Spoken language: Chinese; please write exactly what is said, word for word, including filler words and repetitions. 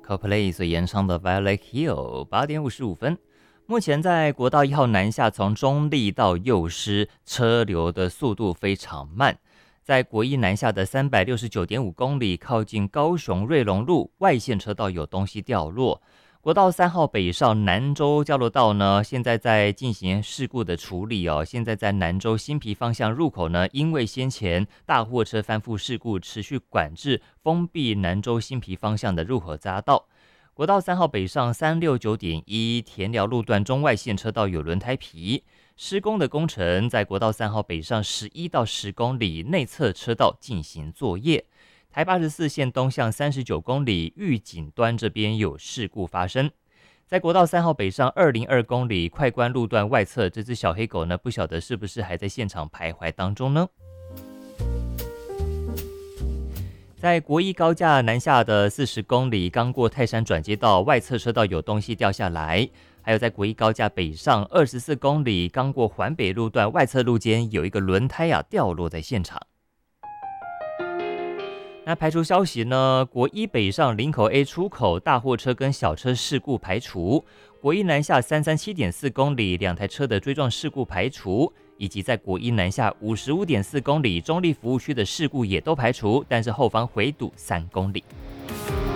Coldplay 所演唱的 Violet Hill。 八点五十五分，目前在国道一号南下从中立到幼师，车流的速度非常慢。在国一南下的 三百六十九点五公里，靠近高雄瑞隆路外线车道有东西掉落。国道三号北上南州交流道呢，现在在进行事故的处理哦。现在在南州新皮方向入口呢，因为先前大货车翻覆事故，持续管制封闭南州新皮方向的入口匝道。国道三号北上 三六九点一 田寮路段中外线车道有轮胎皮施工的工程，在国道三号北上十一到十公里内侧车道进行作业。台八十四线东向三十九公里玉井端这边有事故发生。在国道三号北上二零二公里快关路段外侧，这只小黑狗呢，不晓得是不是还在现场徘徊当中呢？在国一高架南下的四十公里，刚过泰山转接道外侧车道有东西掉下来。还有在国一高架北上二十四公里，刚过环北路段外侧路肩有一个轮胎啊掉落在现场。那排除消息呢？国一北上林口 A 出口大货车跟小车事故排除，国一南下三十七点四公里两台车的追撞事故排除，以及在国一南下五十五点四公里中立服务区的事故也都排除，但是后方回堵三公里。